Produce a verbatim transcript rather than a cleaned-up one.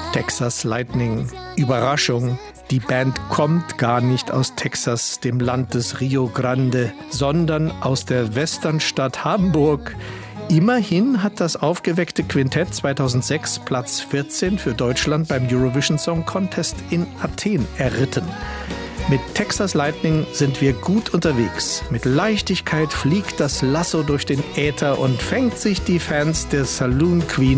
Texas Lightning. Überraschung, die Band kommt gar nicht aus Texas, dem Land des Rio Grande, sondern aus der Westernstadt Hamburg. Immerhin hat das aufgeweckte Quintett zweitausendsechs Platz vierzehn für Deutschland beim Eurovision Song Contest in Athen erritten. Mit Texas Lightning sind wir gut unterwegs. Mit Leichtigkeit fliegt das Lasso durch den Äther und fängt sich die Fans der Saloon Queen